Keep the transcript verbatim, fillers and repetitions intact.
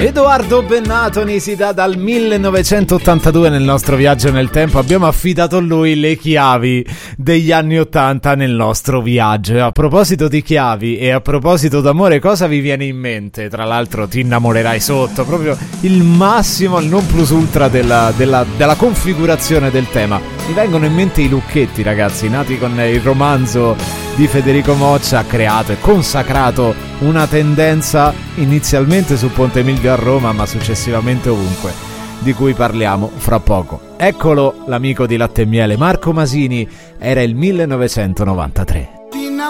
Edoardo Bennatoni si dà dal millenovecentottantadue nel nostro viaggio nel tempo. Abbiamo affidato a lui le chiavi degli anni ottanta nel nostro viaggio. E a proposito di chiavi e a proposito d'amore, cosa vi viene in mente? Tra l'altro ti innamorerai sotto, proprio il massimo, il non plus ultra della, della, della configurazione del tema. Mi vengono in mente i lucchetti, ragazzi, nati con il romanzo di Federico Moccia, ha creato e consacrato una tendenza inizialmente su Ponte Milvio a Roma, ma successivamente ovunque, di cui parliamo fra poco. Eccolo l'amico di Latte e Miele, Marco Masini, era il millenovecentonovantatré.